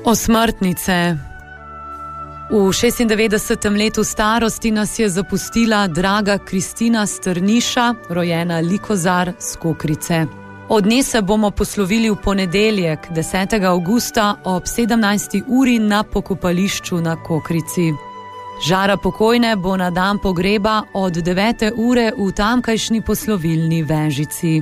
Osmrtnice. V 96. letu starosti nas je zapustila draga Kristina Strniša, rojena Likozar s Kokrice. Od nje se bomo poslovili v ponedeljek, 10. avgusta ob 17. uri na pokopališču na Kokrici. Žara pokojne bo na dan pogreba od 9. ure v tamkajšnji poslovilni Vežici.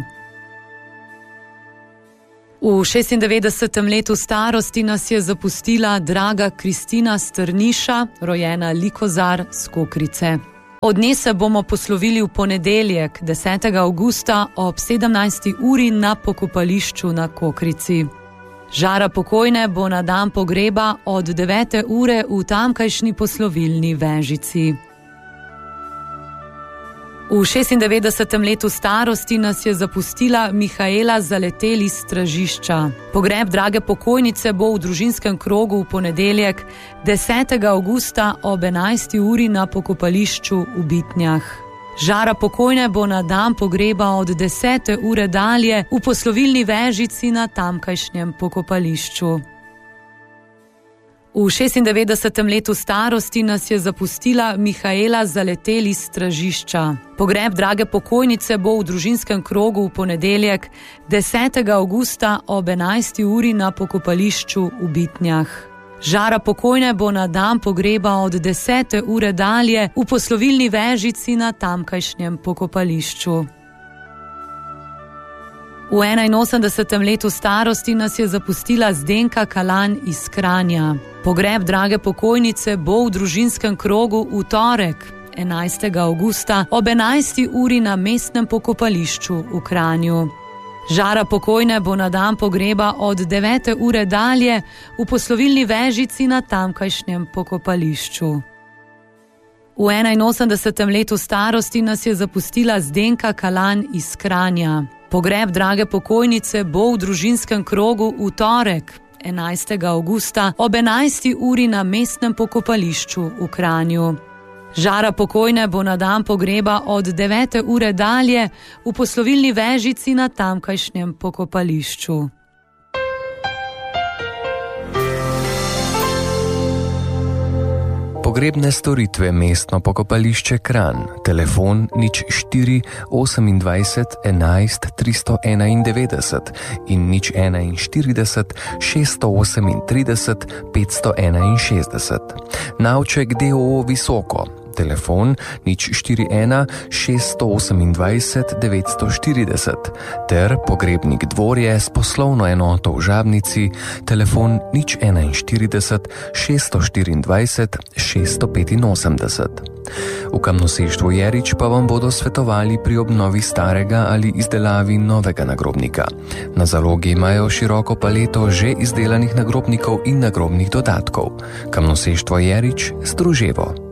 V 96. letu starosti nas je zapustila draga Kristina Strniša, rojena Likozar s Kokrice. Od nje se bomo poslovili v ponedeljek, 10. avgusta ob 17. uri na pokopališču na Kokrici. Žara pokojne bo na dan pogreba od 9. ure v tamkajšnji poslovilni Vežici. V 96. letu starosti nas je zapustila Mihaela Zaleteli iz Stražišča. Pogreb drage pokojnice bo v družinskem krogu v ponedeljek, 10. avgusta ob 11. uri na pokopališču v Bitnjah. Žara pokojne bo na dan pogreba od 10. ure dalje v poslovilni Vežici na tamkajšnjem pokopališču. V 96. letu starosti nas je zapustila Mihaela Zaleteli iz Stražišča. Pogreb drage pokojnice bo v družinskem krogu v ponedeljek, 10. avgusta ob 11. uri na pokopališču v Bitnjah. Žara pokojne bo na dan pogreba od 10. ure dalje v poslovilni Vežici na tamkajšnjem pokopališču. V 81. letu starosti nas je zapustila Zdenka Kalan iz Kranja. Pogreb drage pokojnice bo v družinskem krogu v torek, 11. avgusta ob 11. uri na mestnem pokopališču v Kranju. Žara pokojne bo na dan pogreba od 9. ure dalje v poslovilni Vežici na tamkajšnjem pokopališču. V 81. letu starosti nas je zapustila Zdenka Kalan iz Kranja. Pogreb drage pokojnice bo v družinskem krogu v torek, 11. avgusta ob 11. uri na mestnem pokopališču v Kranju. Žara pokojne bo na dan pogreba od 9. ure dalje v poslovilni Vežici na tamkajšnjem pokopališču. Pogrebne storitve mestno pokopališče Kranj, telefon 04 28 11 391 in 041 638 561. Navček d.o.o. Visoko, telefon 041 628 940 ter Pogrebnik Dvorje s poslovno enoto v Žabnici, telefon 041 624 685. V Kamnoseštvu Jerič pa vam bodo svetovali pri obnovi starega ali izdelavi novega nagrobnika. Na zalogi imajo široko paleto že izdelanih nagrobnikov in nagrobnih dodatkov. Kamnoseštvo Jerič, Struževo.